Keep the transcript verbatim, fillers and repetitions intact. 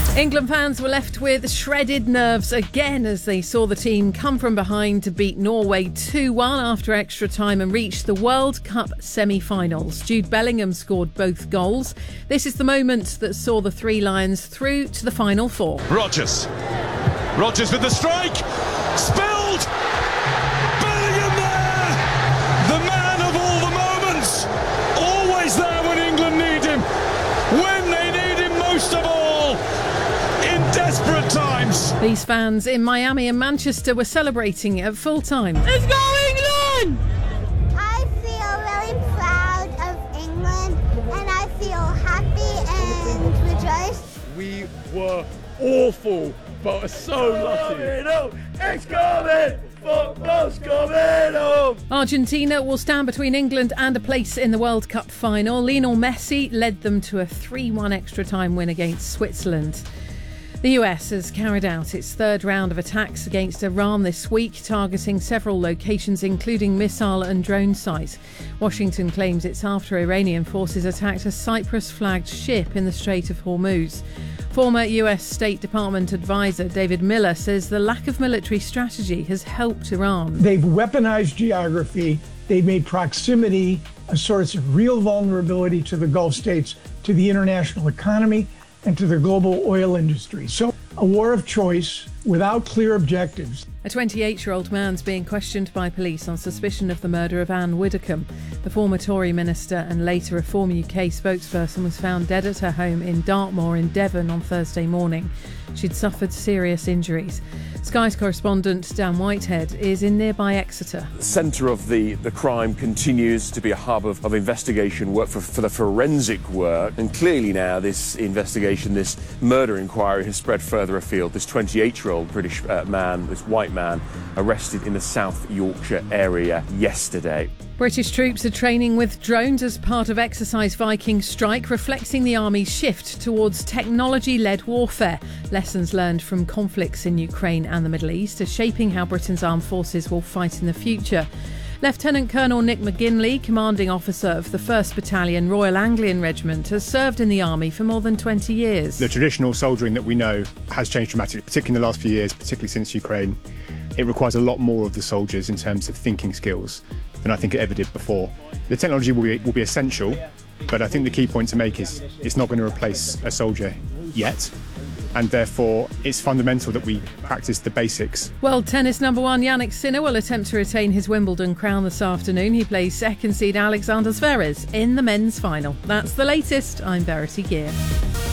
England fans were left with shredded nerves again as they saw the team come from behind to beat Norway two one after extra time and reach the World Cup semi-finals. Jude Bellingham scored both goals. This is the moment that saw the Three Lions through to the final four. Rodgers. Rodgers with the strike. Spilled. Bellingham there. The man of all the moments. Always there when England need him. When they need him most of all. In desperate times. These fans in Miami and Manchester were celebrating at full time. Let's go England! I feel really proud of England and I feel happy and rejoiced. We were awful, but so lucky. It's coming! Football's coming home! Argentina will stand between England and a place in the World Cup final. Lionel Messi led them to a three one extra time win against Switzerland. The U S has carried out its third round of attacks against Iran this week, targeting several locations, including missile and drone sites. Washington claims it's after Iranian forces attacked a Cyprus-flagged ship in the Strait of Hormuz. Former U S State Department advisor David Miller says the lack of military strategy has helped Iran. They've weaponized geography. They've made proximity a source of real vulnerability to the Gulf states, to the international economy, and to the global oil industry. So a war of choice without clear objectives. A twenty-eight-year-old man's being questioned by police on suspicion of the murder of Anne Widdecombe. The former Tory minister and later Reform U K spokesperson was found dead at her home in Dartmoor in Devon on Thursday morning. She'd suffered serious injuries. Sky's correspondent Dan Whitehead is in nearby Exeter. The centre of the, the crime continues to be a hub of, of investigation work for, for the forensic work. And clearly now this investigation, this murder inquiry has spread further afield. This twenty-eight-year-old British uh, man, this white man, arrested in the South Yorkshire area yesterday. British troops are training with drones as part of Exercise Viking Strike, reflecting the Army's shift towards technology-led warfare. Lessons learned from conflicts in Ukraine and the Middle East are shaping how Britain's armed forces will fight in the future. Lieutenant Colonel Nick McGinley, commanding officer of the first Battalion Royal Anglian Regiment, has served in the Army for more than twenty years. The traditional soldiering that we know has changed dramatically, particularly in the last few years, particularly since Ukraine. It requires a lot more of the soldiers in terms of thinking skills than I think it ever did before. The technology will be, will be essential, but I think the key point to make is it's not going to replace a soldier yet, and therefore it's fundamental that we practice the basics. World tennis number one Jannik Sinner will attempt to retain his Wimbledon crown this afternoon. He plays second seed Alexander Zverev in the men's final. That's the latest. I'm Verity Gear.